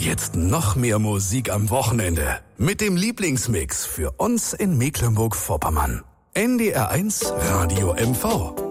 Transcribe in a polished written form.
Jetzt noch mehr Musik am Wochenende. Mit dem Lieblingsmix für uns in Mecklenburg-Vorpommern. NDR 1 Radio MV.